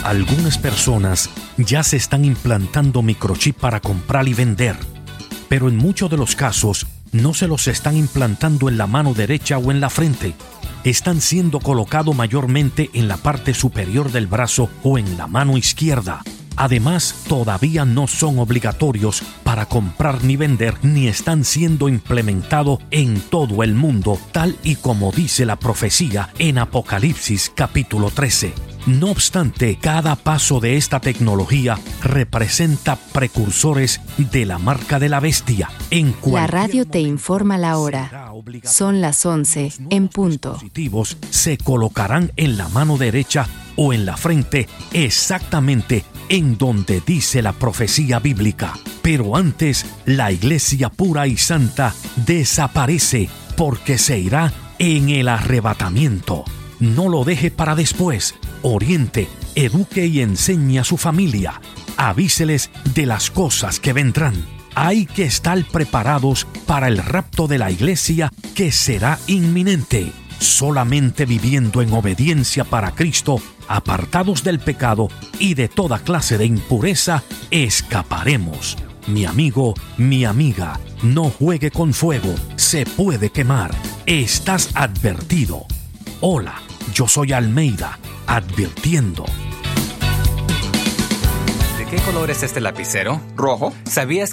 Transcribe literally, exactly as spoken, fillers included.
Algunas personas ya se están implantando microchip para comprar y vender, pero en muchos de los casos no se los están implantando en la mano derecha o en la frente. Están siendo colocados mayormente en la parte superior del brazo o en la mano izquierda. Además, todavía no son obligatorios para comprar ni vender, ni están siendo implementados en todo el mundo, tal y como dice la profecía en Apocalipsis capítulo trece. No obstante, cada paso de esta tecnología representa precursores de la marca de la bestia. En la radio te informa la hora. Son las once en punto. Los dispositivos se colocarán en la mano derecha o en la frente, exactamente en donde dice la profecía bíblica. Pero antes, la iglesia pura y santa desaparece porque se irá en el arrebatamiento. No lo deje para después. Oriente, eduque y enseñe a su familia. Avíseles de las cosas que vendrán. Hay que estar preparados para el rapto de la iglesia que será inminente. Solamente viviendo en obediencia para Cristo, apartados del pecado y de toda clase de impureza, escaparemos. Mi amigo, mi amiga, no juegue con fuego, se puede quemar. Estás advertido. Hola, yo soy Almeida, advirtiendo. ¿De qué color es este lapicero? Rojo. ¿Sabías que